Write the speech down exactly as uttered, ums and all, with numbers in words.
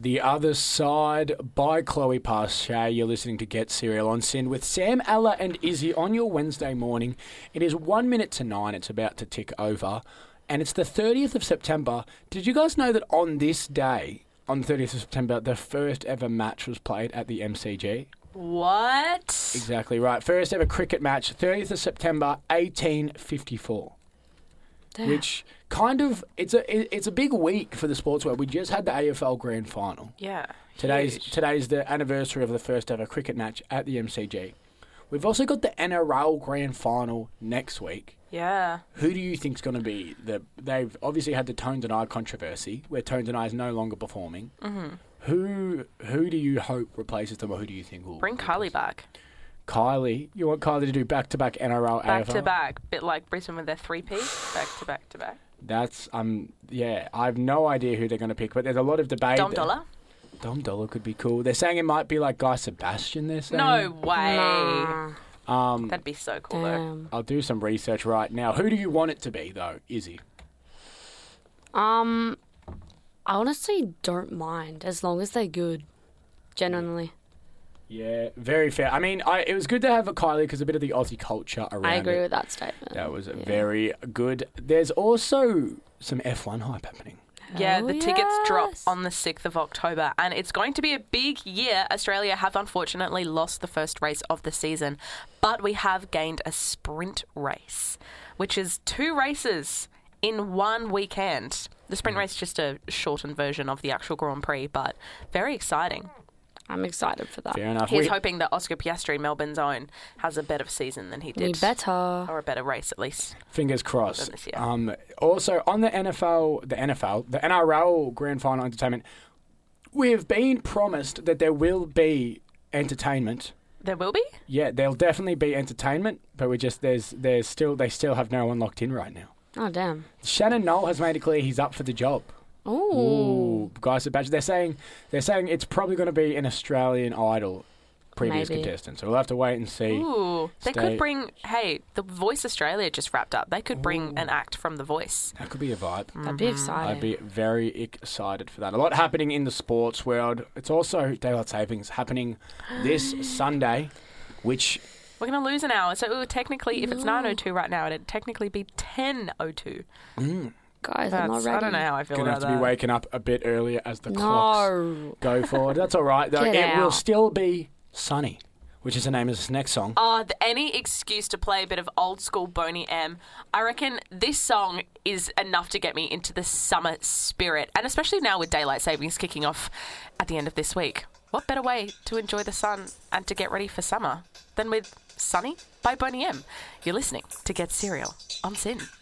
The Other Side by Chloe Pache. You're listening to Get Serial on Sin with Sam, Ella and Izzy on your Wednesday morning. It is one minute to nine. It's about to tick over. And it's the thirtieth of September. Did you guys know that on this day, on the thirtieth of September, the first ever match was played at the M C G? What? Exactly right. First ever cricket match, thirtieth of September, eighteen fifty-four. Damn. Which kind of, it's a it's a big week for the sports world. We just had the A F L Grand Final. Yeah. Today's huge. today's the anniversary of the first ever cricket match at the M C G. We've also got the N R L Grand Final next week. Yeah. Who do you think's going to be the? They've obviously had the Tones and I controversy, where Tones and I is no longer performing. Mm-hmm. Who who do you hope replaces them, or who do you think will Bring replace Kylie them? back. Kylie, you want Kylie to do back to back N R L A F L? Back to back. Bit like Brisbane with their three-P. Back to back to back. That's um yeah. I have no idea who they're going to pick, but there's a lot of debate. Dom that- Dollar? Dom Dollar could be cool. They're saying it might be like Guy Sebastian. They're saying. No way. Nah. Um, That'd be so cool, though. Damn. I'll do some research right now. Who do you want it to be, though, Izzy? Um, I honestly don't mind as long as they're good. Genuinely. Yeah, very fair. I mean, I, it was good to have a Kylie because a bit of the Aussie culture around I agree it. with that statement. That was Yeah. very good. There's also some F one hype happening. Yeah, Hell the tickets drop yes. on the sixth of October, and it's going to be a big year. Australia have unfortunately lost the first race of the season, but we have gained a sprint race, which is two races in one weekend. The sprint race is just a shortened version of the actual Grand Prix, but very exciting. I'm excited for that. Fair enough. He's We- hoping that Oscar Piastri, Melbourne's own, has a better season than he We did. better. Or a better race, at least. Fingers crossed. This year. Um, also, on the N F L, the N F L, the N R L Grand Final Entertainment, we've been promised that there will be entertainment. There will be? Yeah, there'll definitely be entertainment, but we just there's there's still they still have no one locked in right now. Oh, damn. Shannon Knoll has made it clear he's up for the job. Ooh. Ooh, guys, they're saying they're saying it's probably going to be an Australian Idol previous Maybe. contestant. So we'll have to wait and see. Ooh. They Stay- could bring, hey, The Voice Australia just wrapped up. They could bring an act from The Voice. That could be a vibe. That'd be exciting. I'd be very excited for that. A lot happening in the sports world. It's also daylight savings happening this Sunday, which We're going to lose an hour. So it would technically, if it's nine oh two right now, it'd technically be ten oh two. Guys, I'm not That's, ready. I don't know how I feel going to about have to be that. waking up a bit earlier as the clocks No. go forward. That's all right, though. Get It will out. still be sunny, which is the name of this next song. Oh, th- any excuse to play a bit of old school Boney M. I reckon this song is enough to get me into the summer spirit. And especially now with daylight savings kicking off at the end of this week. What better way to enjoy the sun and to get ready for summer than with Sunny by Boney M? You're listening to Get Serial on Sin.